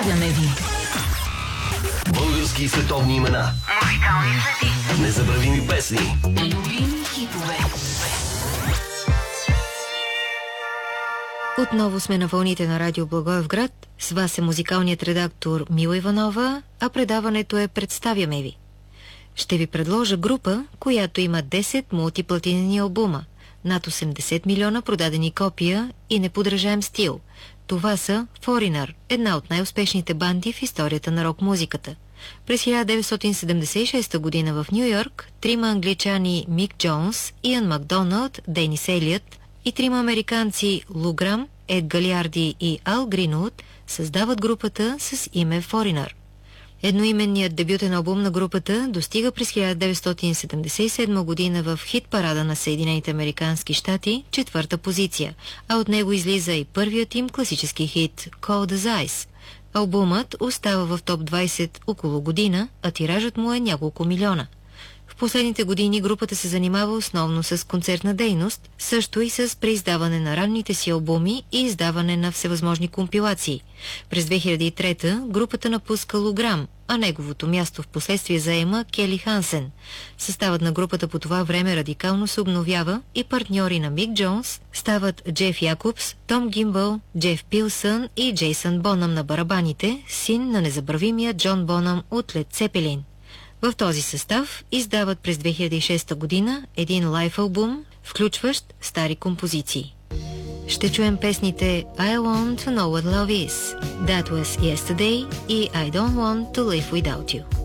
Представяме ви български и световни имена, музикални следи, незабравими песни, любими хитове. Отново сме на вълните на радио Благоевград. С вас е музикалният редактор Мила Иванова, а предаването е "Представяме ви". Ще ви предложа група, която има 10 мултиплатинени албума, над 80 милиона продадени копия и неподражаем стил. Това са Foreigner, една от най-успешните банди в историята на рок-музиката. През 1976 година в Ню Йорк трима англичани Мик Джонс, Иан Макдоналд, Денис Елиот и трима американци Лу Грам, Ед Галиарди и Ал Гринвуд създават групата с име Foreigner. Едноименният дебютен албум на групата достига през 1977 година в хит-парада на Съединените американски щати 4-та позиция, а от него излиза и първият им класически хит Cold as Ice. Албумът остава в топ 20 около година, а тиражът му е няколко милиона. В последните години групата се занимава основно с концертна дейност, също и с преиздаване на ранните си албуми и издаване на всевъзможни компилации. През 2003 групата напуска Лу Грам, а неговото място в последствие заема Кели Хансен. Съставът на групата по това време радикално се обновява и партньори на Мик Джонс стават Джеф Якобс, Том Гимбъл, Джеф Пилсън и Джейсън Бонъм на барабаните, син на незабравимия Джон Бонъм от Лед Цепелин. В този състав издават през 2006 година един лайв албум, включващ стари композиции. Ще чуем песните I Want to Know What Love Is, That Was Yesterday и I Don't Want to Live Without You.